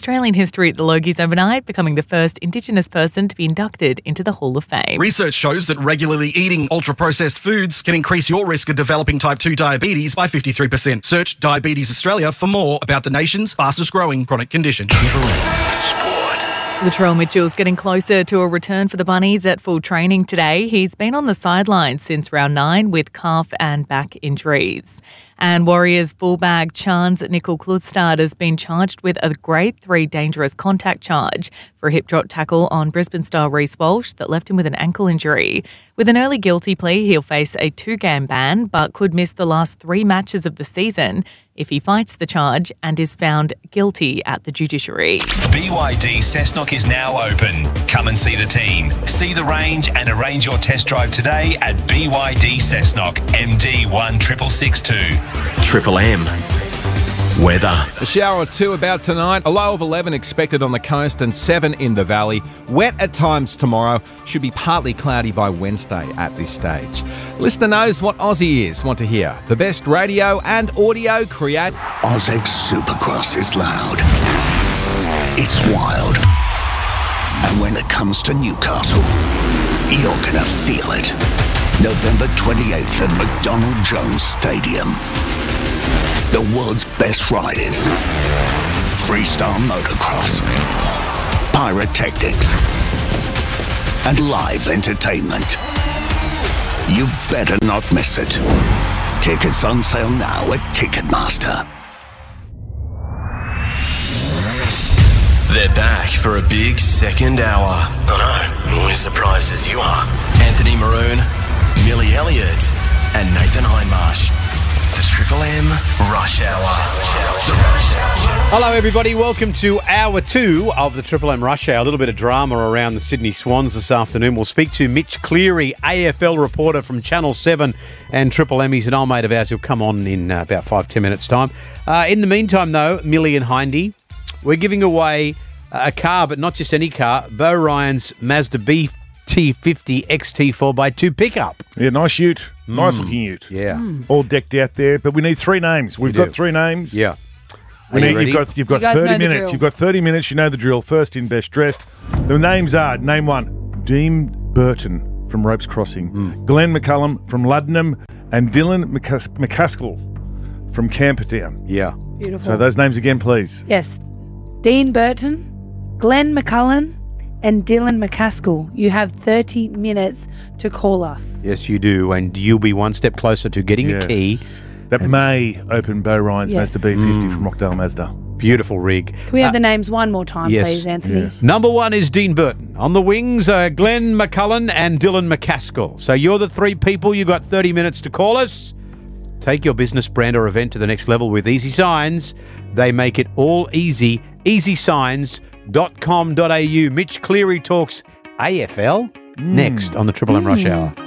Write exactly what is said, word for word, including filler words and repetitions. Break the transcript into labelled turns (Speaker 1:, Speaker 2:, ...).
Speaker 1: Australian history at the Logies overnight, becoming the first Indigenous person to be inducted into the Hall of Fame.
Speaker 2: Research shows that regularly eating ultra-processed foods can increase your risk of developing type two diabetes by fifty-three percent. Search Diabetes Australia for more about the nation's fastest-growing chronic condition.
Speaker 3: Sport.
Speaker 1: Latrell Mitchell's getting closer to a return for the Bunnies at full training today. He's been on the sidelines since round nine with calf and back injuries. And Warriors fullback Chance Nicol-Klustad has been charged with a grade three dangerous contact charge for a hip drop tackle on Brisbane star Reece Walsh that left him with an ankle injury. With an early guilty plea, he'll face a two-game ban but could miss the last three matches of the season if he fights the charge and is found guilty at the judiciary.
Speaker 3: B Y D Cessnock is now open. Come and see the team. See the range and arrange your test drive today at B Y D Cessnock, M D one six six six two.
Speaker 4: Triple M. Weather.
Speaker 5: A shower or two about tonight. A low of eleven expected on the coast and seven in the valley. Wet at times tomorrow. Should be partly cloudy by Wednesday at this stage. Listener knows what Aussie is. Want to hear the best radio and audio create.
Speaker 6: Ozx Supercross is loud. It's wild. And when it comes to Newcastle, you're gonna feel it. November twenty-eighth at McDonald Jones Stadium. The world's best riders. Freestyle motocross. Pyrotechnics. And live entertainment. You better not miss it. Tickets on sale now at Ticketmaster.
Speaker 4: They're back for a big second hour. I know, we're surprised as you are. Anthony Maroon, Millie Elliott, and Nathan Hindmarsh. The Triple M Rush Hour. The Rush Hour.
Speaker 7: Hello, everybody. Welcome to hour two of the Triple M Rush Hour. A little bit of drama around the Sydney Swans this afternoon. We'll speak to Mitch Cleary, A F L reporter from Channel seven and Triple M. He's an old mate of ours. He'll come on in uh, about five, ten minutes' time. Uh, in the meantime, though, Millie and Hindy, we're giving away a car, but not just any car, Bo Ryan's Mazda B T fifty X T four by two pickup.
Speaker 8: Yeah, nice ute. Nice looking ute.
Speaker 7: Yeah.
Speaker 8: Mm. All decked out there, but we need three names. We've
Speaker 7: We
Speaker 8: got
Speaker 7: do.
Speaker 8: three names.
Speaker 7: Yeah.
Speaker 8: We
Speaker 7: Are you
Speaker 8: need,
Speaker 7: ready?
Speaker 8: you've got you've got
Speaker 9: You guys know
Speaker 8: thirty
Speaker 9: the
Speaker 8: minutes.
Speaker 9: drill.
Speaker 8: You've got thirty minutes. You know the drill. First in, best dressed. The names are name one: Dean Burton from Ropes Crossing,
Speaker 7: Mm.
Speaker 8: Glenn McCullum from Luddenham, and Dylan McCas- McCaskill from Camperdown.
Speaker 7: Yeah.
Speaker 9: Beautiful.
Speaker 8: So those names again, please.
Speaker 9: Yes. Dean Burton, Glenn McCullen, and Dylan McCaskill. You have thirty minutes to call us.
Speaker 7: Yes, you do. And you'll be one step closer to getting
Speaker 8: Yes.
Speaker 7: a key.
Speaker 8: That may open Bo Ryan's
Speaker 9: Yes.
Speaker 8: Mazda B fifty
Speaker 7: Mm.
Speaker 8: from Rockdale Mazda.
Speaker 7: Beautiful rig.
Speaker 9: Can we have
Speaker 7: Uh,
Speaker 9: the names one more time,
Speaker 7: yes.
Speaker 9: please, Anthony?
Speaker 8: Yes.
Speaker 7: Number one is Dean Burton. On the wings, uh, Glenn McCullen and Dylan McCaskill. So you're the three people. You've got thirty minutes to call us. Take your business, brand, or event to the next level with Easy Signs. They make it all easy. easy signs dot com dot a u. Mitch Cleary talks A F L next on the Triple M Rush Hour.